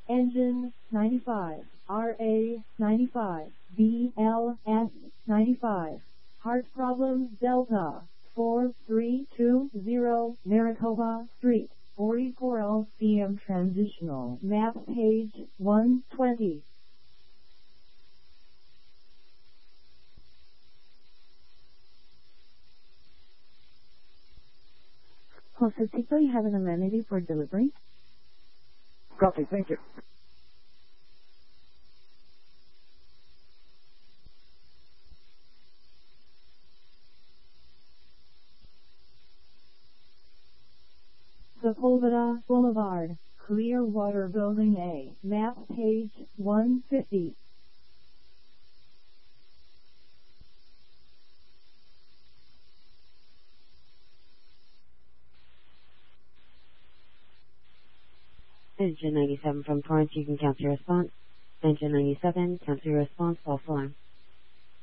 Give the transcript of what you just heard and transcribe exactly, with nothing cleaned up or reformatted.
Engine ninety-five, R A ninety-five, B L S ninety-five. Heart problems Delta four three two zero Maricopa Street, forty-four L C M transitional. Map page one twenty. Josecito, you have an amenity for delivery? Copy, thank you. Sepulveda Boulevard, Clearwater Building A, map page one fifty. Engine ninety-seven from Torrance, you can cancel your response. Engine ninety-seven, cancel your response, false alarm.